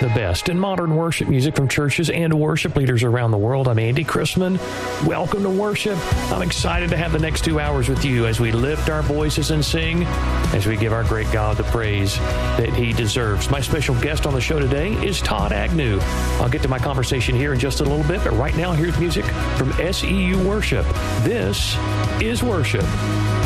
The best in modern worship music from churches and worship leaders around the world. I'm Andy Chrisman. Welcome to worship. I'm excited to have the next 2 hours with you as we lift our voices and sing, as we give our great God the praise that He deserves. My special guest on the show today is Todd Agnew. I'll get to my conversation here in just a little bit, but right now here's music from SEU Worship. This is Worship.